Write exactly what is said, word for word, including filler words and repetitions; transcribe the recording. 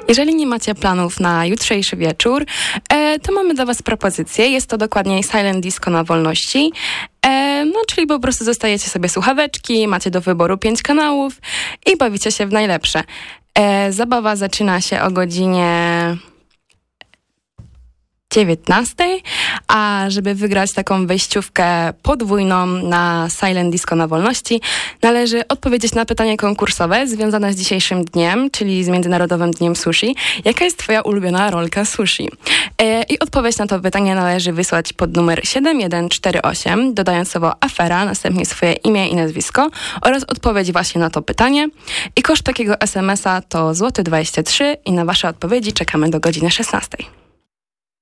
Jeżeli nie macie planów na jutrzejszy wieczór, e, to mamy dla was propozycję. Jest to dokładnie Silent Disco na wolności. E, no, czyli po prostu dostajecie sobie słuchaweczki, macie do wyboru pięć kanałów i bawicie się w najlepsze. E, zabawa zaczyna się o godzinie dziewiętnastej, a żeby wygrać taką wejściówkę podwójną na Silent Disco na wolności, należy odpowiedzieć na pytanie konkursowe związane z dzisiejszym dniem, czyli z Międzynarodowym Dniem Sushi. Jaka jest twoja ulubiona rolka sushi? E, I odpowiedź na to pytanie należy wysłać pod numer siedem jeden cztery osiem, dodając słowo afera, następnie swoje imię i nazwisko oraz odpowiedź właśnie na to pytanie. I koszt takiego es em es a to złoty dwadzieścia trzy i na wasze odpowiedzi czekamy do godziny szesnastej.